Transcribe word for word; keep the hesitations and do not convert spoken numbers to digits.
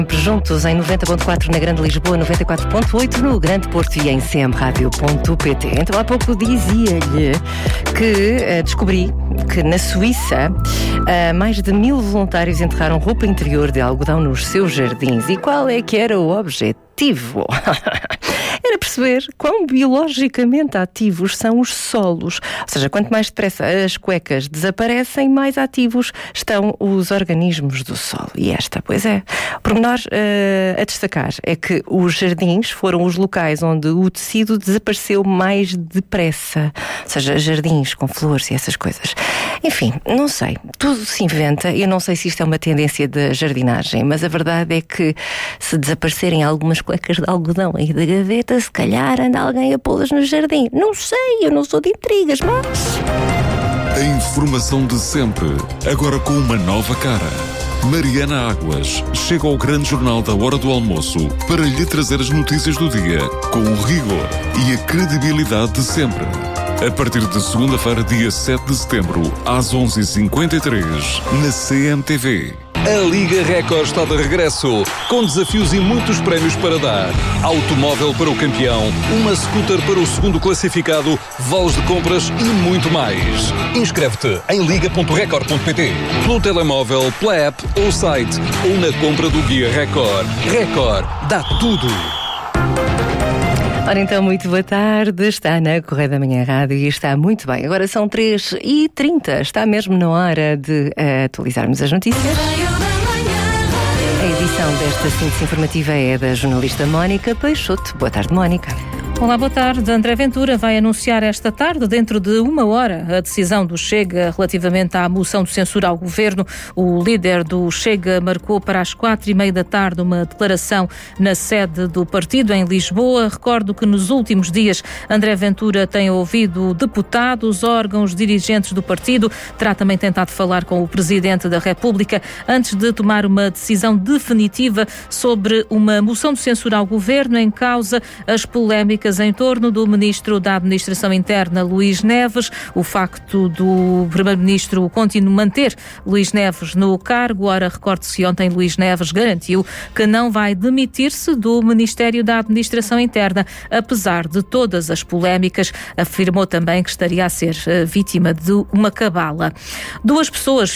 Juntos em noventa ponto quatro na Grande Lisboa, noventa e quatro ponto oito no Grande Porto e em c m radio ponto p t. Então há pouco dizia-lhe que uh, descobri que na Suíça uh, mais de mil voluntários enterraram roupa interior de algodão nos seus jardins. E qual é que era o objetivo? Era perceber quão biologicamente ativos são os solos. Ou seja, quanto mais depressa as cuecas desaparecem, mais ativos estão os organismos do solo. E esta, pois é. O pormenor uh, a destacar é que os jardins foram os locais onde o tecido desapareceu mais depressa. Ou seja, jardins com flores e essas coisas. Enfim, não sei. Tudo se inventa. Eu não sei se isto é uma tendência da jardinagem, mas a verdade é que se desaparecerem algumas cuecas de algodão aí da gaveta, se calhar anda alguém a pô-las no jardim. Não sei, eu não sou de intrigas, mas... A informação de sempre, agora com uma nova cara. Mariana Águas chega ao grande jornal da hora do almoço para lhe trazer as notícias do dia com o rigor e a credibilidade de sempre. A partir de segunda-feira, dia sete de setembro, às onze e cinquenta e três, na C M T V. A Liga Record está de regresso, com desafios e muitos prémios para dar. Automóvel para o campeão, uma scooter para o segundo classificado, vales de compras e muito mais. Inscreve-te em liga ponto record ponto p t, pelo telemóvel, pela app ou site, ou na compra do Guia Record. Record, dá tudo! Ora então, muito boa tarde, está na Correia da Manhã Rádio e está muito bem. Agora são três e trinta, está mesmo na hora de uh, atualizarmos as notícias. A edição desta síntese informativa é da jornalista Mónica Peixoto. Boa tarde, Mónica. Olá, boa tarde. André Ventura vai anunciar esta tarde, dentro de uma hora, a decisão do Chega relativamente à moção de censura ao governo. O líder do Chega marcou para as quatro e meia da tarde uma declaração na sede do partido em Lisboa. Recordo que nos últimos dias André Ventura tem ouvido deputados, órgãos, dirigentes do partido. Terá também tentado falar com o Presidente da República antes de tomar uma decisão definitiva sobre uma moção de censura ao governo, em causa as polémicas em torno do Ministro da Administração Interna, Luís Neves, o facto do Primeiro-Ministro continuar manter Luís Neves no cargo. Ora, recorde-se, ontem Luís Neves garantiu que não vai demitir-se do Ministério da Administração Interna, apesar de todas as polémicas. Afirmou também que estaria a ser vítima de uma cabala. Duas pessoas